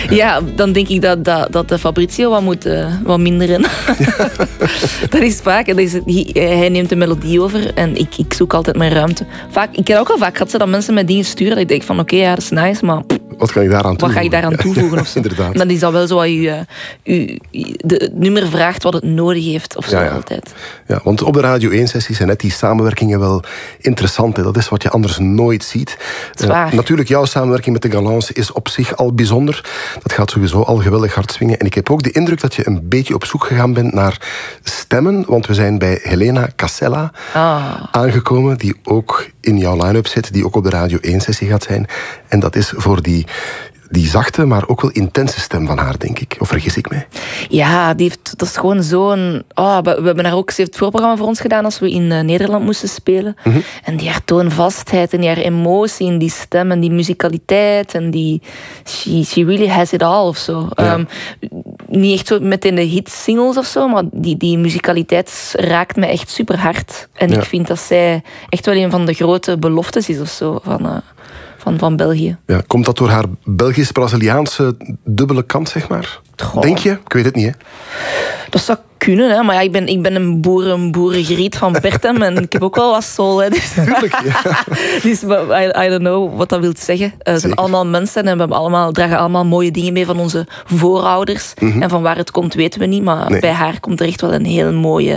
Ja, dan denk ik dat de Fabrizio wat moet wat minderen. Dat is vaak. Hij neemt de melodie over en ik zoek altijd mijn ruimte. Ik heb ook al vaak gehad dat mensen met dingen sturen. Dat ik denk van oké, ja, dat is nice, maar Wat ga ik daaraan toevoegen? Of zo. Inderdaad. En dan is dat wel zo dat het nummer vraagt wat het nodig heeft. Of zo altijd. Ja, want op de Radio 1-sessies zijn net die samenwerkingen wel interessant. Hè. Dat is wat je anders nooit ziet. Natuurlijk, jouw samenwerking met de Galants is op zich al bijzonder. Dat gaat sowieso al geweldig hard swingen. En ik heb ook de indruk dat je een beetje op zoek gegaan bent naar stemmen. Want we zijn bij Helena Casella aangekomen, die ook in jouw line-up zit, die ook op de Radio 1-sessie gaat zijn. En dat is voor die zachte, maar ook wel intense stem van haar, denk ik. Of vergis ik mij? Ja, dat is gewoon zo'n... we hebben haar ook... Ze heeft het voorprogramma voor ons gedaan als we in Nederland moesten spelen. Mm-hmm. En die haar toonvastheid en die haar emotie en die stem en die musicaliteit en die... She really has it all, of zo. Ja. Niet echt zo meteen de hit-singles of zo, maar die musicaliteit raakt me echt super hard. En ik vind dat zij echt wel een van de grote beloftes is of zo van België. Ja, komt dat door haar Belgisch-Braziliaanse dubbele kant, zeg maar? Goh. Denk je? Ik weet het niet, hè? Dat zou kunnen, hè? Maar ja, ik ben een boerengeriet van Bertem en ik heb ook wel wat soul. Hè? Dus, tuurlijk, ja. Dus I don't know wat dat wil zeggen. We zijn allemaal mensen en we dragen allemaal mooie dingen mee van onze voorouders. Mm-hmm. En van waar het komt weten we niet, maar bij haar komt er echt wel een hele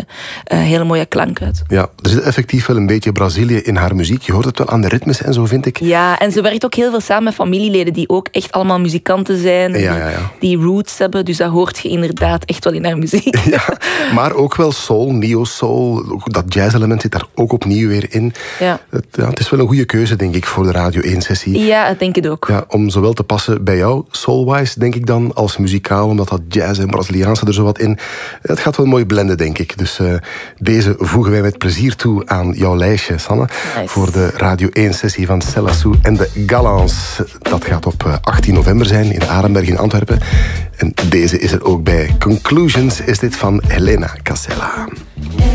mooie klank uit. Ja, er zit effectief wel een beetje Brazilië in haar muziek. Je hoort het wel aan de ritmes en zo, vind ik. Ja, en ze werkt ook heel veel samen met familieleden die ook echt allemaal muzikanten zijn. Die roots hebben, dus dat hoort je inderdaad echt wel in haar muziek. Ja, maar ook wel soul, neo-soul. Dat jazz-element zit daar ook opnieuw weer in. Ja. Het is wel een goede keuze, denk ik, voor de Radio 1-sessie. Ja, ik denk het ook. Ja, om zowel te passen bij jou, soul-wise, denk ik dan, als muzikaal, omdat dat jazz en Braziliaanse er zo wat in. Het gaat wel mooi blenden, denk ik. Dus deze voegen wij met plezier toe aan jouw lijstje, Sanne. Nice. Voor de Radio 1-sessie van Cella Sou en de Galants. Dat gaat op 18 november zijn in Arenberg in Antwerpen. En deze is er ook bij. Conclusions is dit van Helena Casella.